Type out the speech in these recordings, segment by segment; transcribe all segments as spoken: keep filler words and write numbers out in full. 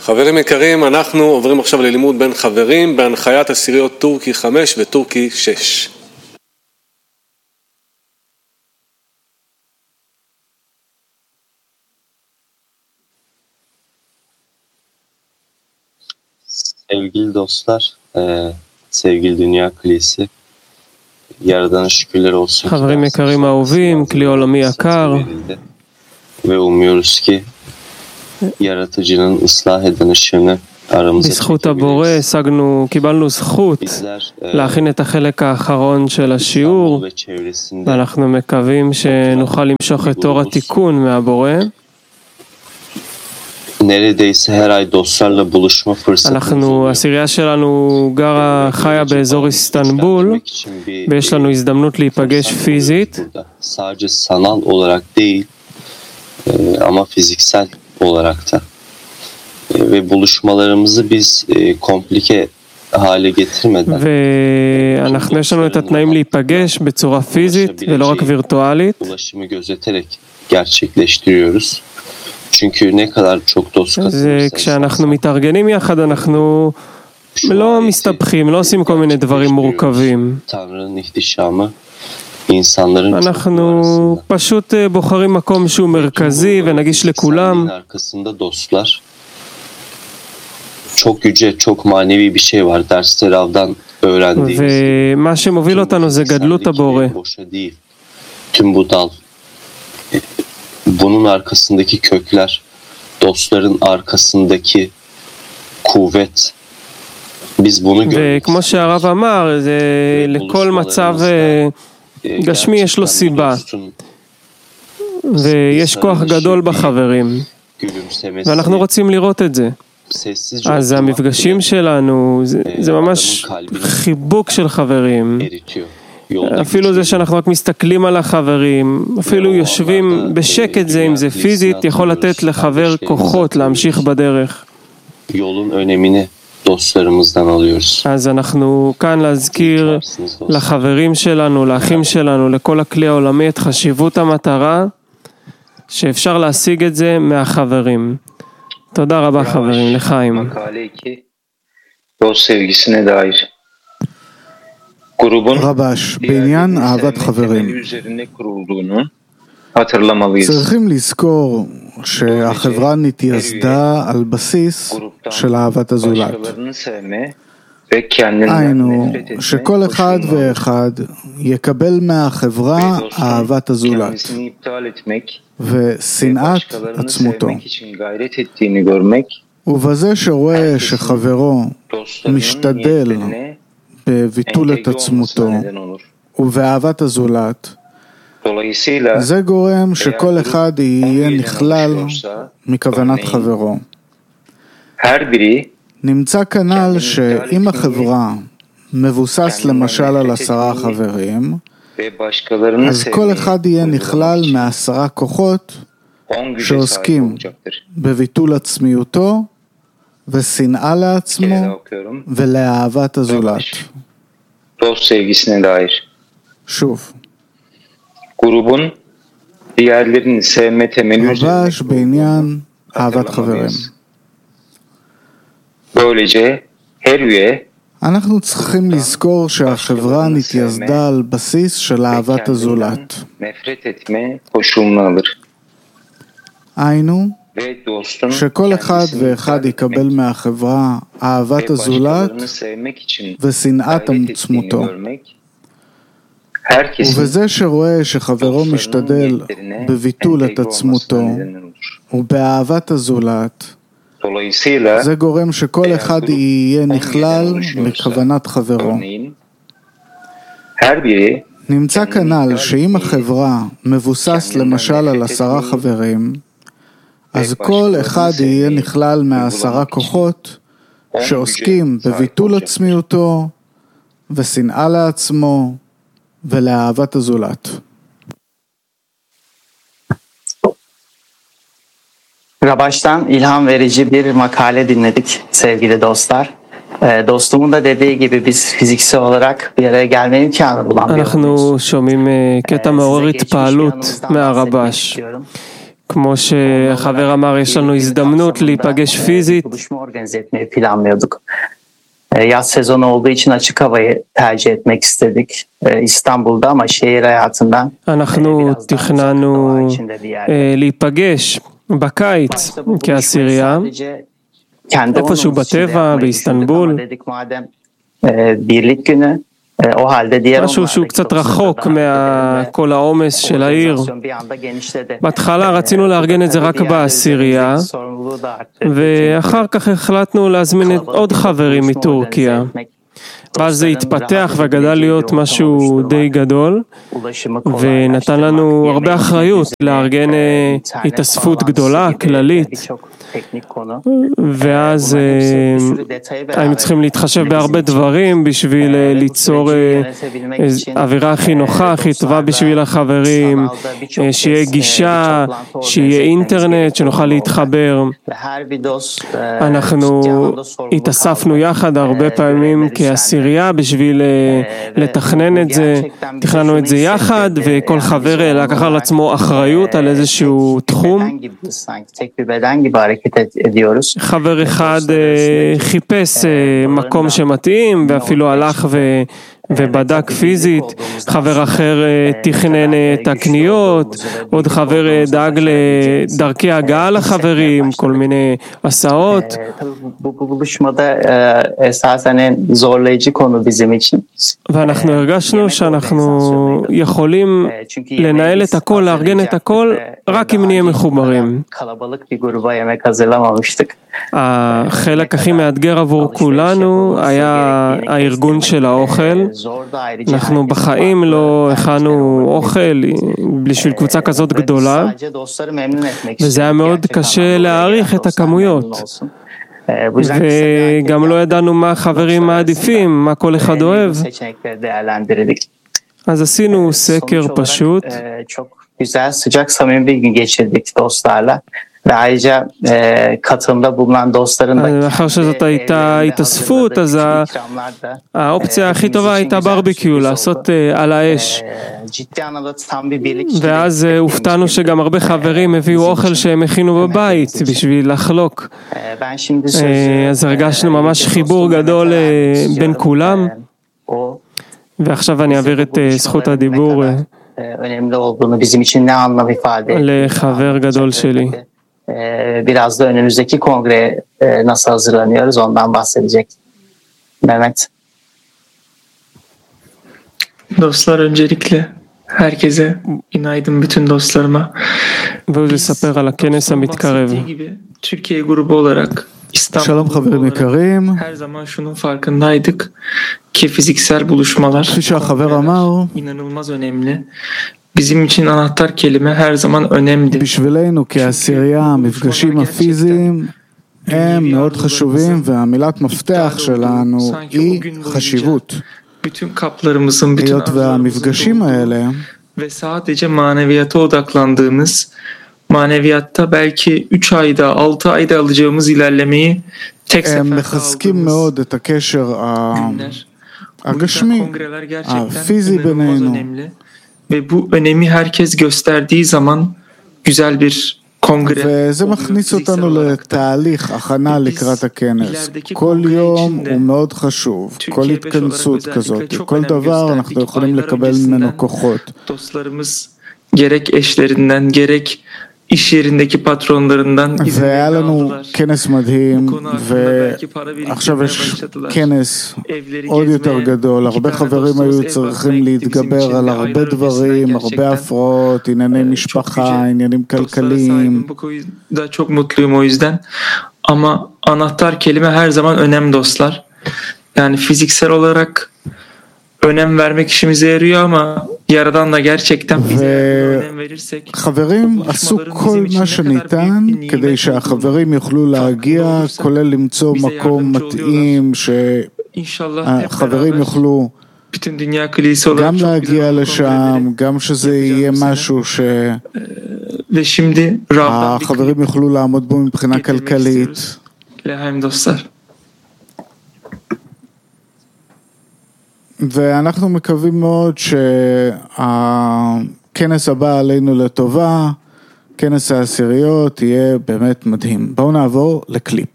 חברים יקרים, אנחנו עוברים עכשיו ללימוד בין חברים בהנחיית עשיריות טורקי חמש וטורקי שש. Sevgili dostlar, e, sevgili Dünya Kilisi, Yaradan'a şükürler olsun. חברים יקרים אהובים, כלי עולמי יקר. Ve umuyoruz ki yaratıcının ıslah eden ışığını aramıza בזכות הבורא השגנו, קיבלנו זכות להכין את החלק האחרון של השיעור, ואנחנו מקווים שנוכל למשוך את אור התיקון מהבורא. neredeyse her ay dostlarla buluşma fırsatı. אנחנו, הסירייה שלנו גרה, חיה באזור איסטנבול, ויש לנו הזדמנות להיפגש פיזית. Sadece sanal olarak değil, ama fiziksel olarak da. Ve buluşmalarımızı biz komplike hale getirmeden. ואנחנו, יש לנו את התנאים להיפגש בצורה פיזית ולא רק וירטואלית. Ulaşımı gözeterek gerçekleştiriyoruz. çünkü ne kadar çok dost זה כשאנחנו מתארגנים יחד אנחנו לא מסתבכים, לא עושים כל מיני דברים מורכבים. אנחנו פשוט בוחרים מקום שהוא מרכזי ונגיש לכולם. çok yüce, çok manevi bir şey var dersleri avdan öğrendiğimiz. ומה שמוביל אותנו זה גדלות הבורא. tüm bu dal, bunun arkasındaki kökler, dostların arkasındaki kuvvet, biz bunu görüyoruz. וכמו שהרב אמר, זה לכל מצב גשמי יש לו סיבה, ויש כוח גדול בחברים, ואנחנו רוצים לראות את זה. אז המפגשים שלנו זה, זה ממש חיבוק של חברים. אפילו זה שאנחנו רק מסתכלים על החברים, אפילו יושבים בשקט זה, אם זה פיזית, יכול לתת לחבר כוחות להמשיך בדרך. אז אנחנו כאן להזכיר לחברים שלנו, לאחים שלנו, לכל הכלי העולמי את חשיבות המטרה, שאפשר להשיג את זה מהחברים. תודה רבה חברים, לחיים. רבש, בעניין אהבת חברים, צריכים לזכור שהחברה נתייסדה על בסיס של אהבת הזולת. היינו, שכל אחד ואחד יקבל מהחברה אהבת הזולת ושנאת עצמותו. ובזה שרואה שחברו משתדל בביטול את עצמותו ובאהבת הזולת, זה גורם שכל אחד יהיה נכלל מכוונת חברו. נמצא כנ"ל שאם החברה מבוסס למשל על עשרה חברים, אז כל אחד יהיה נכלל מעשרה כוחות שעוסקים בביטול עצמיותו ושנאה לעצמו ולאהבת הזולת. שוב, רבש בעניין אהבת חברים. אנחנו צריכים לזכור שהחברה נתייסדה על בסיס של אהבת הזולת. היינו, שכל אחד ואחד יקבל מהחברה אהבת הזולת ושנאת עצמותו. ובזה שרואה שחברו משתדל בביטול את עצמותו ובאהבת הזולת, זה גורם שכל אחד יהיה נכלל מכוונת חברו. נמצא כנ"ל שאם החברה מבוסס למשל על עשרה חברים, אז כל אחד יהיה נכלל מעשרה כוחות שעוסקים בביטול עצמיותו ושנאה לעצמו ולאהבת הזולת. Rabaş'tan ilham verici bir makale dinledik sevgili dostlar. Dostumun da dediği gibi biz fiziksel olarak bir araya gelme imkanı bulamıyoruz. אנחנו שומעים קטע מעורר התפעלות מהרבש. כמו שהחבר אמר, יש לנו הזדמנות להיפגש פיזית. Yaz sezonu olduğu için açık havayı tercih etmek istedik İstanbul'da ama şehir hayatından אנחנו תכננו להיפגש בקיץ כעשירייה, איפשהו בטבע, באיסטנבול. birlik günü. משהו שהוא קצת רחוק מכל העומס של העיר. בהתחלה רצינו לארגן את זה רק בעשירייה, ואחר כך החלטנו להזמין עוד חברים מטורקיה. ואז זה התפתח וגדל להיות משהו די גדול, ונתן לנו הרבה אחריות לארגן התאספות גדולה, כללית. ואז היינו צריכים להתחשב בהרבה דברים בשביל ליצור אווירה הכי נוחה, הכי טובה בשביל החברים, שיהיה גישה, שיהיה אינטרנט, שנוכל להתחבר. אנחנו התאספנו יחד הרבה פעמים כעשירייה בשביל לתכנן את זה, תכננו את זה יחד, וכל חבר לקח על עצמו אחריות על איזשהו תחום. חבר אחד חיפש מקום שמתאים ואפילו הלך ו... ובדק פיזית, חבר אחר תכנן את הקניות, עוד חבר דאג לדרכי הגעה לחברים, כל מיני הסעות. ואנחנו הרגשנו שאנחנו יכולים לנהל את הכל, לארגן את הכל, רק אם נהיה מחוברים. החלק הכי מאתגר עבור כולנו היה הארגון של האוכל. אנחנו בחיים לא הכנו אוכל בשביל קבוצה כזאת גדולה, וזה היה מאוד קשה להעריך את הכמויות. וגם לא ידענו מה החברים מעדיפים, מה כל אחד אוהב. אז עשינו סקר פשוט. Güzel, sıcak, samimi bir gün geçirdik dostlarla. Ve ayrıca e, katılımda bulunan dostların da... לאחר שזאת הייתה התאספות, אז האופציה הכי טובה הייתה ברביקיו, לעשות על האש. ואז הופתענו שגם הרבה חברים הביאו אוכל שהם הכינו בבית בשביל לחלוק. אז הרגשנו ממש חיבור גדול בין כולם. ועכשיו אני אעביר את זכות הדיבור לחבר גדול שלי. Biraz da önümüzdeki kongre nasıl hazırlanıyoruz ondan bahsedecek Mehmet. Dostlar, öncelikle herkese günaydın, bütün dostlarıma. gibi Türkiye grubu olarak İstanbul'da her zaman şunun farkındaydık ki fiziksel buluşmalar inanılmaz önemli. bizim için anahtar kelime her zaman önemli. בשבילנו כעשירייה, המפגשים הפיזיים הם מאוד חשובים, והמילת מפתח שלנו היא חשיבות. bütün kaplarımızın, bütün היות והמפגשים האלה ve sadece maneviyata odaklandığımız, maneviyatta belki üç ayda, altı ayda alacağımız ilerlemeyi tek seferde מחזקים מאוד את הקשר הגשמי, הפיזי בינינו. Ve bu önemi herkes gösterdiği zaman güzel bir kongre. וזה מכניס אותנו לתהליך הכנה לקראת הכנס. כל יום הוא מאוד חשוב, כל התכנסות כזאת, כל דבר אנחנו יכולים לקבל ממנו כוחות. dostlarımız gerek eşlerinden gerek iş yerindeki patronlarından izin והיה לנו כנס מדהים, ועכשיו יש כנס עוד יותר גדול. הרבה חברים היו צריכים להתגבר על הרבה דברים, הרבה הפרעות, ענייני משפחה, עניינים כלכליים. Çok mutluyum o yüzden. Ama anahtar kelime her zaman önem dostlar. Yani fiziksel olarak önem vermek işimize yarıyor ama Yaradan da gerçekten bize önem verirsek חברים עשו כל מה שניתן כדי שהחברים יוכלו להגיע, כולל למצוא מקום מתאים שהחברים יוכלו גם להגיע לשם, גם שזה יהיה משהו שהחברים יוכלו לעמוד בו מבחינה כלכלית. ואנחנו מקווים מאוד שהכנס הבא עלינו לטובה, כנס העשיריות יהיה באמת מדהים. בואו נעבור לקליפ.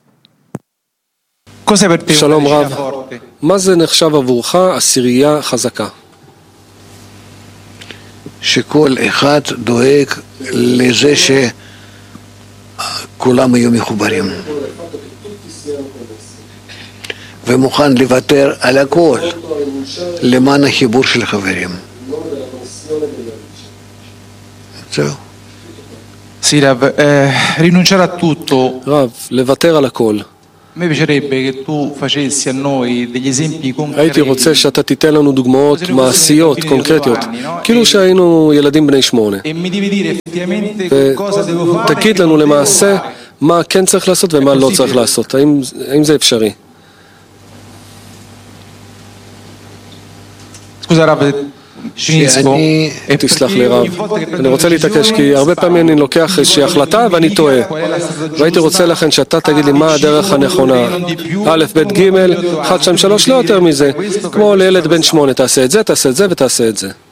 שלום רב, מה זה נחשב עבורך עשירייה חזקה? שכל אחד דואג לזה שכולם יהיו מחוברים ומוכן לוותר על הכל למען החיבור של חברים. זהו. Sì, Rav, eh, rinunciare a tutto. רב, לוותר על הכל. A me piacerebbe che tu facessi a noi degli esempi concreti. הייתי רוצה שאתה תיתן לנו דוגמאות מעשיות, קונקרטיות, כאילו שהיינו ילדים בני שמונה. ותגיד לנו למעשה מה כן צריך לעשות ומה לא צריך לעשות. האם, האם זה אפשרי? Scusa, Rav, שאני... תסלח לי רב, אני רוצה להתעקש כי הרבה פעמים אני לוקח איזושהי החלטה ואני טועה והייתי רוצה לכן שאתה תגיד לי מה הדרך הנכונה א', ב', ג', אחת, שתיים, שלוש, לא יותר מזה כמו לילד בן שמונה, תעשה את זה, תעשה את זה ותעשה את זה